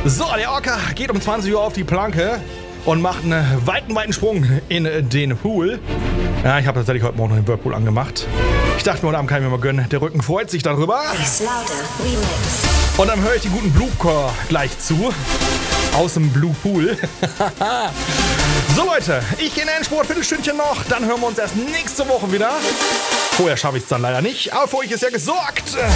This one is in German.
So, der Orca geht um 20 Uhr auf die Planke und macht einen weiten Sprung in den Pool. Ja, ich habe tatsächlich heute Morgen noch den Whirlpool angemacht. Ich dachte mir, heute Abend kann ich mir mal gönnen. Der Rücken freut sich darüber. Und dann höre ich den guten Blue-Core gleich zu. Aus dem Blue Pool. So Leute, ich gehe in den Endspurt, Viertelstündchen noch. Dann hören wir uns erst nächste Woche wieder. Vorher schaffe ich es dann leider nicht. Aber für euch ist ja gesorgt.